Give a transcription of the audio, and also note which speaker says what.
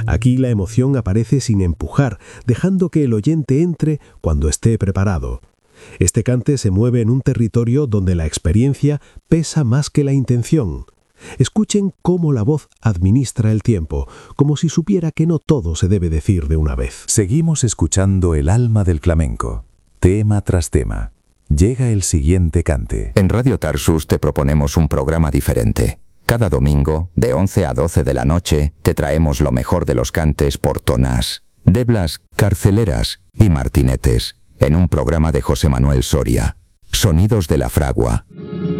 Speaker 1: Aquí la emoción aparece sin empujar, dejando que el oyente entre cuando esté preparado. Este cante se mueve en un territorio donde la experiencia pesa más que la intención. Escuchen cómo la voz administra el tiempo, como si supiera que no todo se debe decir de una vez.
Speaker 2: Seguimos escuchando el alma del flamenco, tema tras tema. Llega el siguiente cante.
Speaker 3: En Radio Tarsus te proponemos un programa diferente. Cada domingo, de 11 a 12 de la noche, te traemos lo mejor de los cantes portonas, deblas, carceleras y martinetes, en un programa de José Manuel Soria. Sonidos de la Fragua.